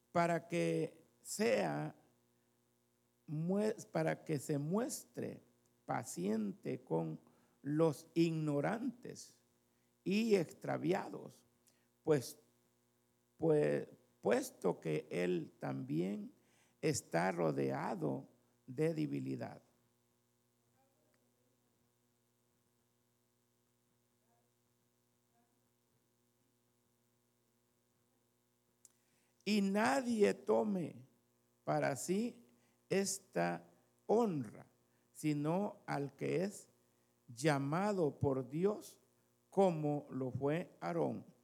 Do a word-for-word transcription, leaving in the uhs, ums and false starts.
para que sea, para que se muestre paciente con los ignorantes y extraviados, pues, pues puesto que él también está rodeado de debilidad. Y nadie tome para sí esta honra, sino al que es llamado por Dios, como lo fue Aarón.